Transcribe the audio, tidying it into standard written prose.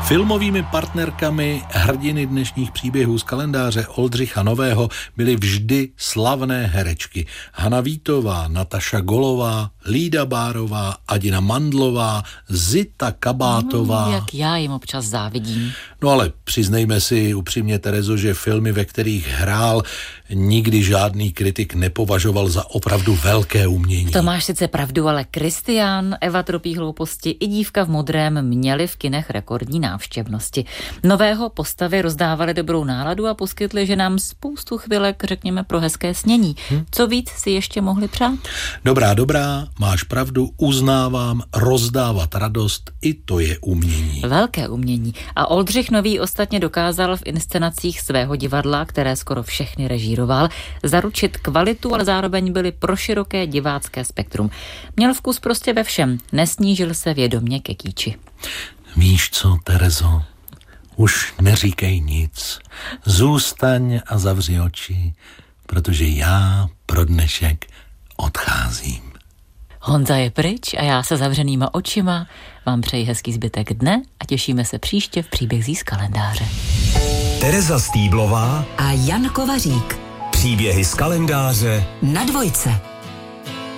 Filmovými partnerkami hrdiny dnešních příběhů z kalendáře Oldřicha Nového byly vždy slavné herečky. Hana Vítová, Nataša Golová, Lída Bárová, Adina Mandlová, Zita Kabátová. Jak já jim občas závidím. No ale přiznejme si upřímně, Terezo, že filmy, ve kterých hrál, nikdy žádný kritik nepovažoval za opravdu velké umění. To máš sice pravdu, ale Kristián, Eva tropí hlouposti i Dívka v modrém měli v kinech rekordní návštěvnosti. Nového postavy rozdávali dobrou náladu a poskytli ženám spoustu chvilek, řekněme, pro hezké snění. Co víc si ještě mohli přát? Dobrá, máš pravdu, uznávám, rozdávat radost, i to je umění. Velké umění. A Oldřich Nový ostatně dokázal v inscenacích svého divadla, které skoro všechny režíroval, zaručit kvalitu, ale zároveň byly pro široké divácké spektrum. Měl vkus prostě ve všem, nesnížil se vědomě ke kýči. Víš co, Terezo, už neříkej nic. Zůstaň a zavři oči, protože já pro dnešek odcházím. Honza je pryč a já se zavřenýma očima vám přeji hezký zbytek dne a těšíme se příště v příbězích z kalendáře. Tereza Stýblová a Jan Kovařík. Příběhy z kalendáře na Dvojce.